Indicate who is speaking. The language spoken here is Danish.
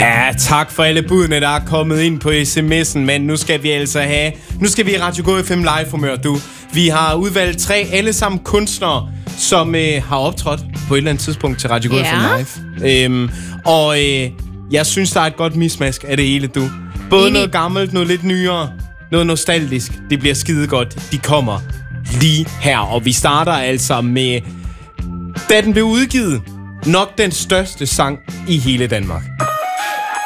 Speaker 1: Ja, tak for alle budene, der er kommet ind på sms'en, men nu skal vi i Radio Go FM Live-humør, du. Vi har udvalgt 3 alle sammen kunstnere, som har optrådt på et eller andet tidspunkt til Radio Go FM Live. Jeg synes, der er et godt mismask af det hele, du. Både noget gammelt, noget lidt nyere, noget nostalgisk. Det bliver skide godt. De kommer lige her, og vi starter altså med, da den blev udgivet, nok den største sang i hele Danmark.